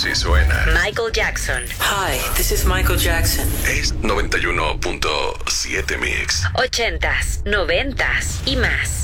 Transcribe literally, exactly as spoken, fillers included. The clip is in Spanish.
Así suena. Michael Jackson. Hi, this is Michael Jackson. Es noventa y uno punto siete Mix. Ochentas, noventas y más.